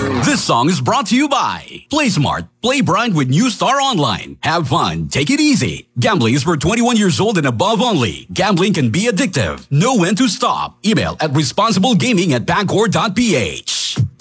This song is brought to you by Play Smart. Play Bright with New Star Online. Have fun. Take it easy. Gambling is for 21 years old and above only. Gambling can be addictive. Know when to stop. Email at responsiblegaming@bancor.ph.